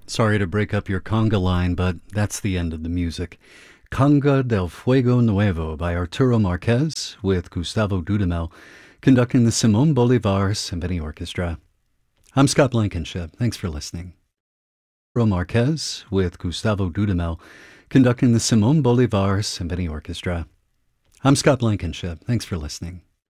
Sorry to break up your conga line, but that's the end of the music. Conga del Fuego Nuevo by Arturo Marquez with Gustavo Dudamel conducting the Simón Bolívar Symphony Orchestra. I'm Scott Blankenship. Thanks for listening. Arturo Marquez with Gustavo Dudamel conducting the Simón Bolívar Symphony Orchestra. I'm Scott Blankenship. Thanks for listening.